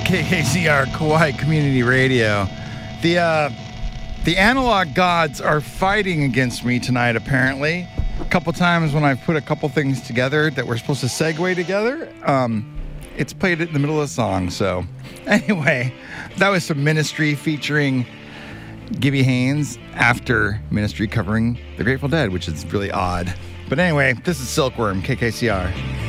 KKCR Kauai Community Radio. The analog gods are fighting against me tonight, apparently. A couple times when I've put a couple things together that were supposed to segue together, it's played it in the middle of the song. So anyway, that was some Ministry featuring Gibby Haynes after Ministry covering The Grateful Dead, which is really odd. But anyway, this is Silkworm, KKCR.